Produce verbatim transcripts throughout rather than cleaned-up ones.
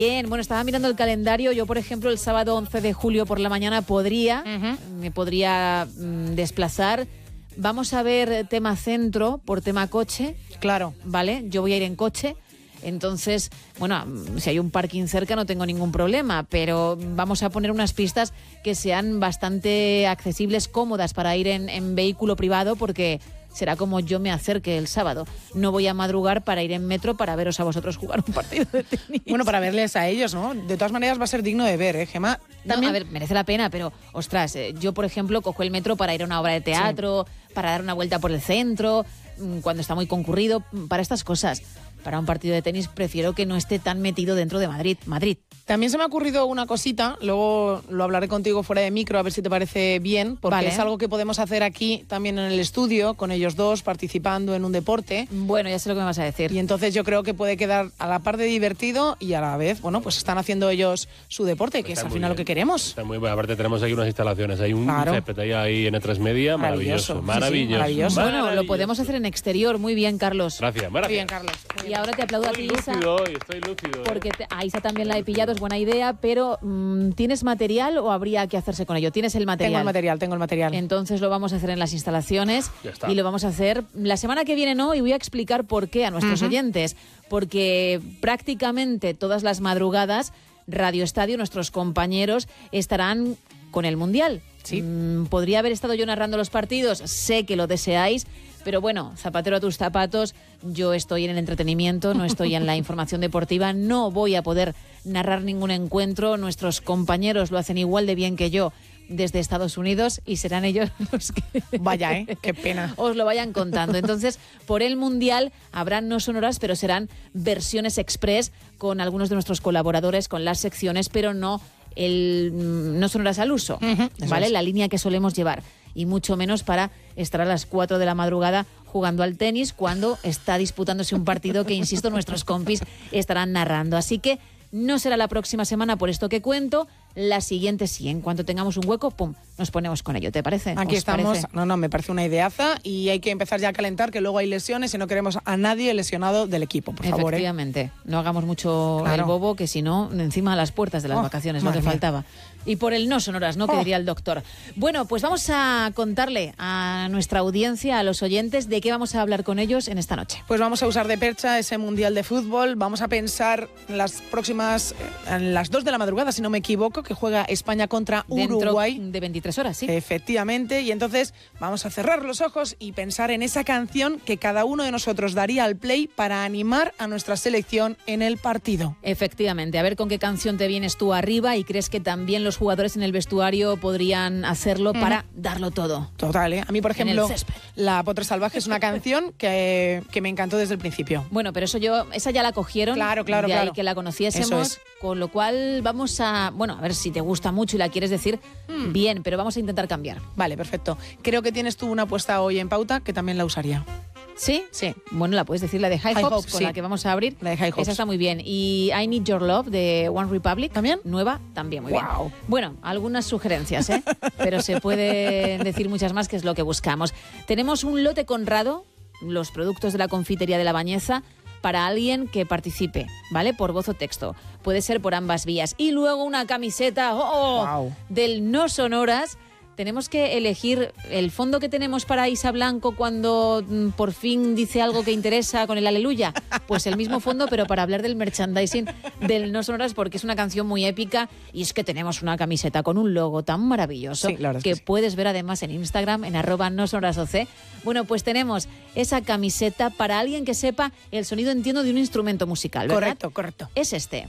Bien, bueno, estaba mirando el calendario. Yo, por ejemplo, el sábado once de julio por la mañana podría, uh-huh. me podría mm, desplazar. Vamos a ver tema centro por tema coche. Claro. ¿Vale? Yo voy a ir en coche. Entonces, bueno, si hay un parking cerca no tengo ningún problema, pero vamos a poner unas pistas que sean bastante accesibles, cómodas para ir en, en vehículo privado, porque será como yo me acerque el sábado. No voy a madrugar para ir en metro para veros a vosotros jugar un partido de tenis. Bueno, para verles a ellos, ¿no? De todas maneras va a ser digno de ver, ¿eh, Gemma? ¿También? No, a ver, merece la pena, pero, ostras, eh, yo, por ejemplo, cojo el metro para ir a una obra de teatro, sí. para dar una vuelta por el centro, cuando está muy concurrido, para estas cosas. Para un partido de tenis prefiero que no esté tan metido dentro de Madrid. Madrid. También se me ha ocurrido una cosita, luego lo hablaré contigo fuera de micro a ver si te parece bien, porque vale. es algo que podemos hacer aquí también en el estudio, con ellos dos participando en un deporte. Bueno, ya sé lo que me vas a decir. Y entonces yo creo que puede quedar a la par de divertido y a la vez, bueno, pues están haciendo ellos su deporte, que está es al final bien. Lo que queremos. Está muy bueno. Aparte tenemos aquí unas instalaciones, hay un claro. césped ahí, ahí en E tres Media, maravilloso, maravilloso. Sí, sí, maravilloso. Bueno, maravilloso. Lo podemos hacer en exterior, muy bien, Carlos. Gracias, Muy bien, Carlos. Muy bien. Y ahora te aplaudo estoy a ti, Isa. Lúcido hoy, estoy lúcido. Porque te, a Isa también la he pillado, es buena idea, pero mmm, ¿tienes material o habría que hacerse con ello? ¿Tienes el material? Tengo el material, tengo el material. Entonces lo vamos a hacer en las instalaciones y lo vamos a hacer la semana que viene, ¿no? Y voy a explicar por qué a nuestros uh-huh. oyentes. Porque prácticamente todas las madrugadas, Radio Estadio, nuestros compañeros, estarán con el Mundial. Sí. Mm, podría haber estado yo narrando los partidos, sé que lo deseáis, pero bueno, zapatero a tus zapatos, yo estoy en el entretenimiento, no estoy en la información deportiva, no voy a poder narrar ningún encuentro, nuestros compañeros lo hacen igual de bien que yo desde Estados Unidos y serán ellos los que... Vaya, ¿eh? Qué pena. Os lo vayan contando. Entonces, por el Mundial habrán no sonoras, pero serán versiones express con algunos de nuestros colaboradores, con las secciones, pero no el no sonoras al uso, uh-huh, ¿vale? Es. La línea que solemos llevar. Y mucho menos para estar a las cuatro de la madrugada jugando al tenis cuando está disputándose un partido que, insisto, nuestros compis estarán narrando. Así que no será la próxima semana por esto que cuento. La siguiente sí, en cuanto tengamos un hueco, pum, nos ponemos con ello, ¿te parece? Aquí estamos, parece? no, no, me parece una ideaza y hay que empezar ya a calentar que luego hay lesiones y no queremos a nadie lesionado del equipo, por favor. Efectivamente, ¿eh? No hagamos mucho claro. el bobo, que si no, encima a las puertas de las oh, vacaciones, lo que mía. faltaba. Y por el no sonoras, ¿no? Que oh. diría el doctor. Bueno, pues vamos a contarle a nuestra audiencia, a los oyentes, de qué vamos a hablar con ellos en esta noche. Pues vamos a usar de percha ese Mundial de Fútbol, vamos a pensar en las próximas, en las dos de la madrugada, si no me equivoco, que juega España contra Uruguay. Dentro de veintitrés horas, sí. Efectivamente, y entonces vamos a cerrar los ojos y pensar en esa canción que cada uno de nosotros daría al play para animar a nuestra selección en el partido. Efectivamente, a ver con qué canción te vienes tú arriba y crees que también los jugadores en el vestuario podrían hacerlo mm. para darlo todo. Total, ¿eh? A mí, por ejemplo, La Potra Salvaje es una canción que, que me encantó desde el principio. Bueno, pero eso yo, esa ya la cogieron. Claro, claro, de claro. ahí que la conociésemos, es. Con lo cual vamos a, bueno, a ver si te gusta mucho y la quieres decir, mm. bien, pero vamos a intentar cambiar. Vale, perfecto. Creo que tienes tú una apuesta hoy en pauta que también la usaría. ¿Sí? Sí. Bueno, la puedes decir, la de High, High Hopes, Hopes, con sí. la que vamos a abrir. La de High Hopes. Esa está muy bien. Y I Need Your Love de One Republic. ¿También? Nueva, también muy wow. bien. Bueno, algunas sugerencias, ¿eh? Pero se pueden decir muchas más, que es lo que buscamos. Tenemos un lote Conrado, los productos de la confitería de La Bañeza, para alguien que participe, ¿vale? Por voz o texto. Puede ser por ambas vías. Y luego una camiseta oh, wow. del No Sonoras. Tenemos que elegir el fondo que tenemos para Isa Blanco cuando mm, por fin dice algo que interesa con el Aleluya. Pues el mismo fondo, pero para hablar del merchandising del No Sonoras, porque es una canción muy épica y es que tenemos una camiseta con un logo tan maravilloso sí, que, que sí. puedes ver además en Instagram, en arroba no sonoras oc. Bueno, pues tenemos esa camiseta para alguien que sepa el sonido, entiendo, de un instrumento musical, ¿verdad? Correcto, correcto. Es este.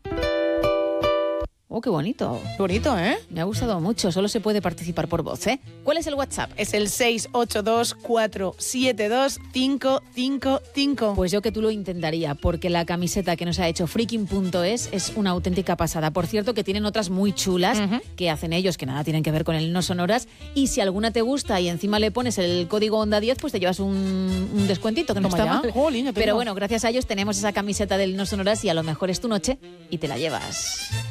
Oh, qué bonito. Qué bonito, ¿eh? Me ha gustado mucho. Solo se puede participar por voz, ¿eh? ¿Cuál es el WhatsApp? Es el seis ocho dos, cuatro siete dos, cinco cinco cinco. Pues yo que tú lo intentaría, porque la camiseta que nos ha hecho freaking punto es es una auténtica pasada. Por cierto, que tienen otras muy chulas uh-huh. que hacen ellos, que nada tienen que ver con el No Sonoras. Y si alguna te gusta y encima le pones el código Onda diez, pues te llevas un, un descuentito, que no está mal. Jolín, Pero bueno, gracias a ellos tenemos esa camiseta del No Sonoras y a lo mejor es tu noche y te la llevas.